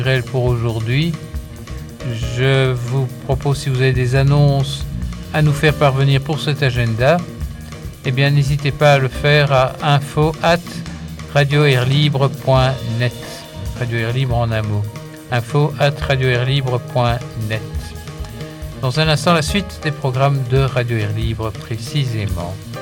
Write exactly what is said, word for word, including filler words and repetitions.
pour aujourd'hui. Je vous propose, si vous avez des annonces à nous faire parvenir pour cet agenda, eh bien n'hésitez pas à le faire à info arobase radio air libre point net. Radio Air Libre en un mot. info arobase radio air libre point net. Dans un instant, la suite des programmes de Radio Air Libre précisément.